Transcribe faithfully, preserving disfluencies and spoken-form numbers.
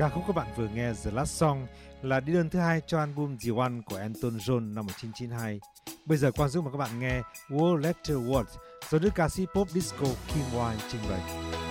Ca khúc các bạn vừa nghe The Last Song là đi đơn thứ hai cho album The One của Elton John năm một nghìn chín trăm chín mươi hai. Bây giờ Quang Dũng mời các bạn nghe World After World do nữ ca sĩ pop disco Kim Wilde trình bày.